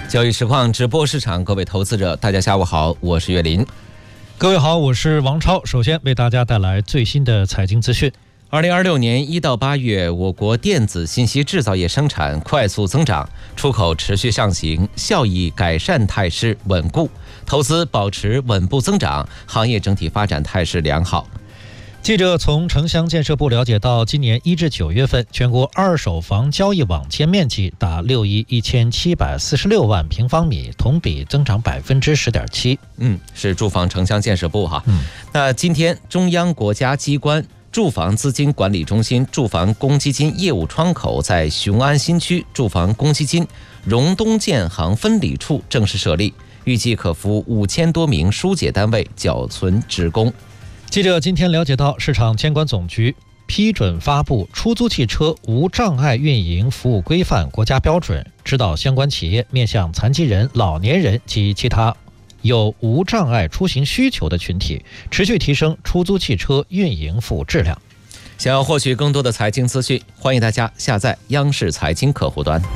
交易实况直播市场，各位投资者，大家下午好，我是岳林。 各位好，我是王超。首先为大家带来最新的财经资讯。 2026年1到8月，我国电子信息制造业生产快速增长，出口持续上行，效益改善态势稳固，投资保持稳步增长，行业整体发展态势良好。 记者从城乡建设部了解到，今年1至9月份，全国二手房交易网签面积达6亿1746万平方米，同比增长10.7%。 是住房城乡建设部哈。那今天中央国家机关住房资金管理中心住房公积金业务窗口在雄安新区住房公积金荣东建行分理处正式设立，预计可服务5000多名疏解单位缴存职工。 记者今天了解到，市场监管总局批准发布《出租汽车无障碍运营服务规范》国家标准，指导相关企业面向残疾人、老年人及其他有无障碍出行需求的群体，持续提升出租汽车运营服务质量。 想要获取更多的财经资讯，欢迎大家下载央视财经客户端。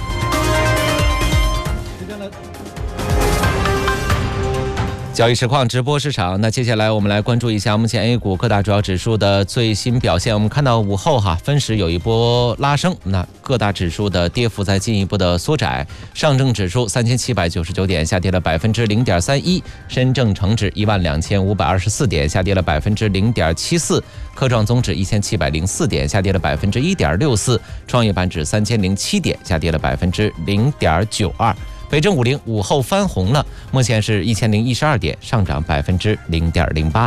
交易实况直播市场，那接下来我们来关注一下目前 A 股各大主要指数的最新表现。我们看到午后分时有一波拉升，那各大指数的跌幅在进一步的缩窄。上证指数3799点，下跌了0.31%；深证成指12524点，下跌了0.74%；科创综指1704点，下跌了1.64%；创业板指3007点，下跌了0.92%。北证50午后翻红了，目前是1012点，上涨0.08%。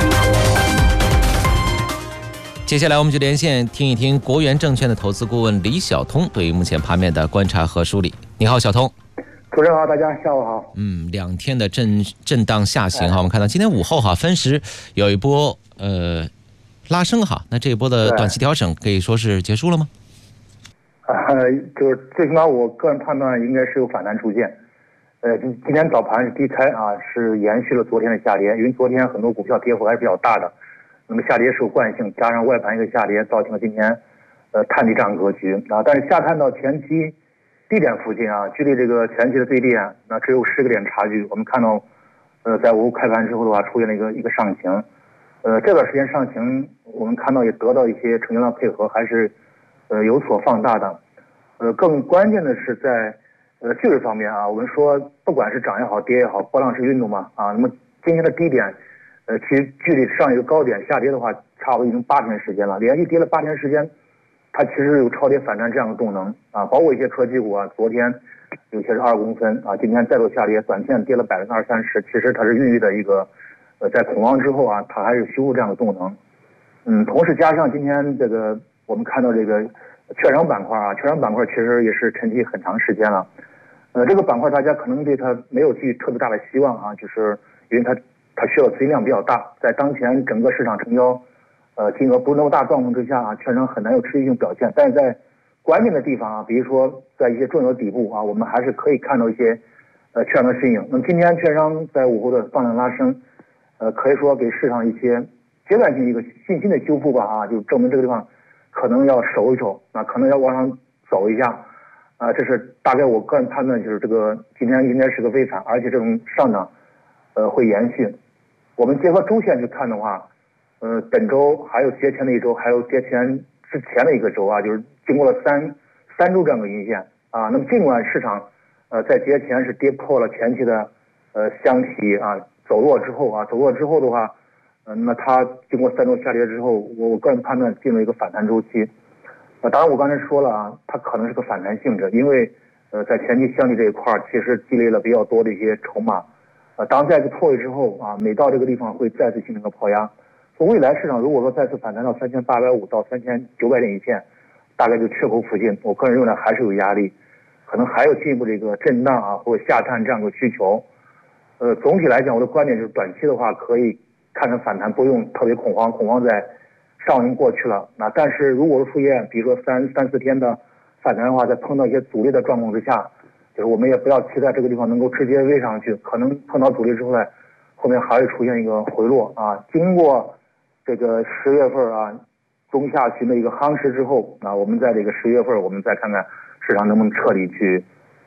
接下来我们就连线听一听国元证券的投资顾问李晓通对于目前盘面的观察和梳理。你好，小通。 主持人好，大家下午好。 两天的震荡下行我们看到今天午后分时有一波拉升那这一波的短期调整可以说是结束了吗？ 就是最起码我个人判断应该是有反弹出现。今天早盘是低开是延续了昨天的下跌，因为昨天很多股票跌幅还是比较大的，那么下跌是有惯性，加上外盘一个下跌，造成了今天探底这样格局但是下探到前期低点附近距离这个前期的最低点那只有10个点差距。我们看到在午后开盘之后的话出现了一个上行，这段时间上行我们看到也得到一些成交量配合，还是有所放大的。更关键的是在技术方面我们说不管是涨也好跌也好，波浪式运动嘛那么今天的低点其实距离上一个高点下跌的话差不多已经8天时间了，连续跌了8天时间，它其实有超跌反弹这样的动能包括一些科技股昨天有些是2公分今天再度下跌，短线跌了20-30%，其实它是孕育的一个在恐慌之后它还是修复这样的动能。同时加上今天这个我们看到这个券商板块券商板块其实也是沉寂很长时间了。这个板块大家可能对它没有寄予特别大的希望就是因为它需要资金量比较大，在当前整个市场成交金额不是那么大状况之下券商很难有持续性表现。但是在关键的地方比如说在一些重要的底部我们还是可以看到一些券商的身影。那么今天券商在午后的放量拉升，可以说给市场一些阶段性一个信心的修复吧就证明这个地方可能要守一守可能要往上走一下这是大概我个人判断，就是这个今天应该是个微盘，而且这种上涨会延续。我们结合周线去看的话本周还有节前的一周，还有节前之前的一个周就是经过了三周这样的阴线那么尽管市场在节前是跌破了前期的箱体走弱之后的话那它经过3周下跌之后，我个人判断进入一个反弹周期。当然我刚才说了它可能是个反弹性质，因为在前期箱体这一块其实积累了比较多的一些筹码当再次破位之后每到这个地方会再次形成个抛压。从未来市场如果说再次反弹到3850到3900点一线，大概就缺口附近，我个人认为还是有压力，可能还有进一步这个震荡或者下探这样的需求。总体来讲我的观点就是短期的话可以看看反弹，不用特别恐慌在上行过去了但是如果是出现比如说3-4天的反弹的话，在碰到一些阻力的状况之下，就是我们也不要期待这个地方能够直接围上去，可能碰到阻力之后后面还会出现一个回落经过这个10月份中下旬的一个夯实之后我们在这个10月份我们再看看市场能不能彻底去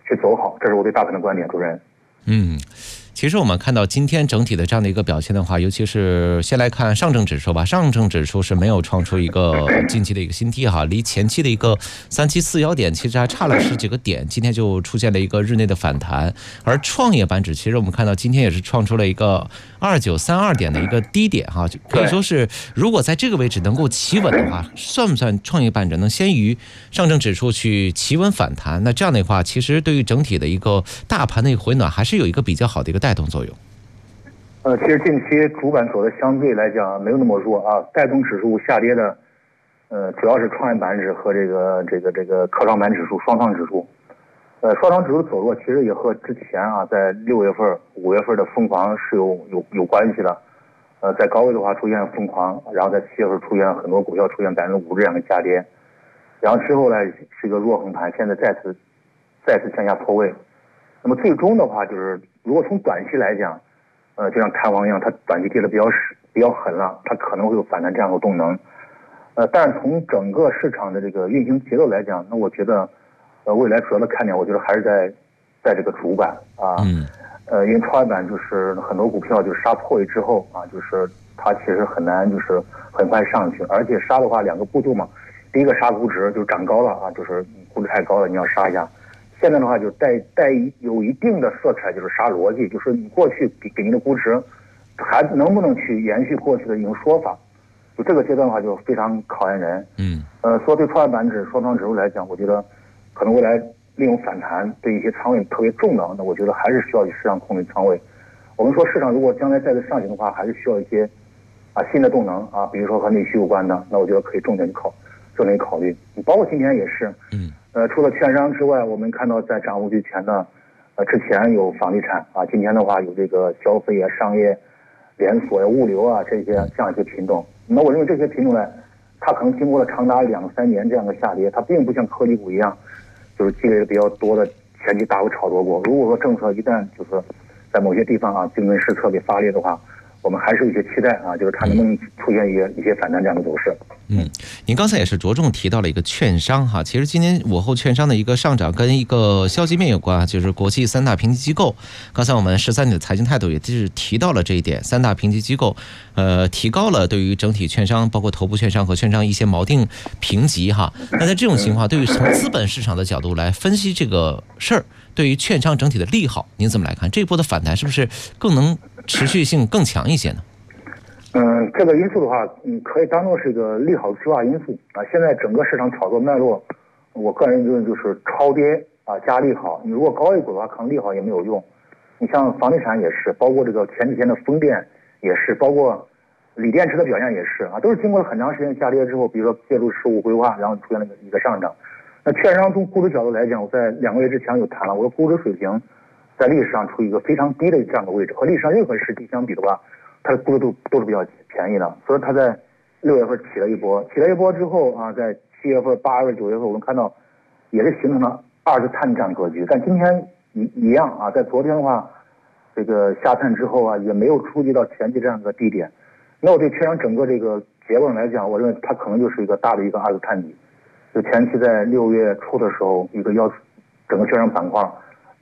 去走好，这是我对大盘的观点，主任。 其实我们看到今天整体的这样的一个表现的话，尤其是先来看上证指数吧，上证指数是没有创出一个近期的一个新低哈，离前期的一个3741点其实还差了10几个点，今天就出现了一个日内的反弹。而创业板指其实我们看到今天也是创出了一个2932点的一个低点哈，可以说是如果在这个位置能够企稳的话，算不算创业板指能先于上证指数去企稳反弹？那这样的话，其实对于整体的一个大盘的一个回暖，还是有一个比较好的一个带动作用。 其实近期主板走的相对来讲没有那么弱啊，带动指数下跌的，主要是创业板指和这个科创板指数、双创指数。双创指数走弱其实也和之前啊在6月份、5月份的疯狂是有关系的。在高位的话出现疯狂，然后在7月份出现很多股票出现50%这样的下跌，然后之后呢是一个弱横盘，现在再次向下破位。那么最终的话就是，如果从短期来讲，就像弹簧一样，它短期跌的比较狠了，它可能会有反弹这样的动能。但是从整个市场的这个运行节奏来讲，那我觉得，未来主要的看点，我觉得还是在这个主板啊。因为创业板就是很多股票就是杀破位之后啊，就是它其实很难就是很快上去，而且杀的话2个步骤嘛，第一个杀估值就是涨高了啊，就是估值太高了你要杀一下。现在的话就带有一定的色彩，就是杀逻辑，就是你过去给您的估值，还能不能去延续过去的一种说法？就这个阶段的话，就非常考验人。说对创业板指、双创指数来讲，我觉得可能未来利用反弹对一些仓位特别重的，那我觉得还是需要去适当控制仓位。我们说市场如果将来再次上行的话，还是需要一些新的动能啊，比如说和内需有关的，那我觉得可以重点考虑。包括今天也是。除了券商之外，我们看到在涨幅居前的，之前有房地产啊，今天的话有这个消费啊、商业连锁呀、物流啊这样一些品种。那我认为这些品种呢，它可能经过了长达2-3年这样的下跌，它并不像科技股一样，就是积累了比较多的前期大幅炒作过。如果说政策一旦就是在某些地方啊竞争施策别发力的话，我们还是有些期待啊，就是它能不能出现一些反弹这样的走势。 您刚才也是着重提到了一个券商哈，其实今天午后券商的一个上涨跟一个消息面有关，就是国际3大评级机构。刚才我们13点的财经态度也是提到了这一点，3大评级机构提高了对于整体券商，包括头部券商和券商一些锚定评级哈。那在这种情况，对于从资本市场的角度来分析这个事儿，对于券商整体的利好，您怎么来看？这一波的反弹是不是更能持续性更强一些呢？ 这个因素的话，可以当做是一个利好的催化因素啊。现在整个市场炒作脉络，我个人认为就是超跌啊加利好。你如果高位股的话，可能利好也没有用。你像房地产也是，包括这个前几天的风电也是，包括锂电池的表现也是啊，都是经过了很长时间下跌之后，比如说借助实物规划，然后出现了一个上涨。那券商从估值角度来讲，我在2个月之前有谈了，我的估值水平在历史上处于一个非常低的这样的位置，和历史上任何时期相比的话，它的估值都是比较便宜的，所以它在6月份起了一波之后啊，在7月份、8月份、9月份，我们看到也是形成了2次探这样格局。但今天一样啊，在昨天的话，这个下探之后啊，也没有触及到前期这样一个低点。那我对券商整个这个结论来讲，我认为它可能就是一个大的一个2次探底。就前期在6月初的时候，一个整个券商板块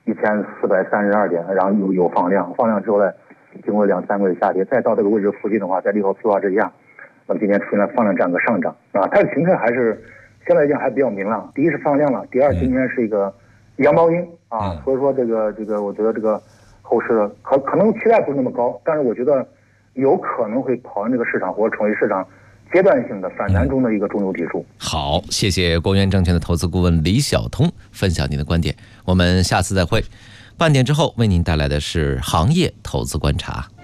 1432点，然后有放量之后呢，经过2-3个月下跌，再到这个位置附近的话，在利好催化之下，那么今天出现了放量这样的上涨啊，它的形态还是相对来讲还比较明朗。第一是放量了，第二今天是一个阳毛阴啊，所以说这个我觉得这个后市可能期待不是那么高，但是我觉得有可能会跑赢这个市场，或者成为市场阶段性的反弹中的一个中流砥柱。 好，谢谢国元证券的投资顾问李晓通分享您的观点，我们下次再会。半点之后为您带来的是行业投资观察。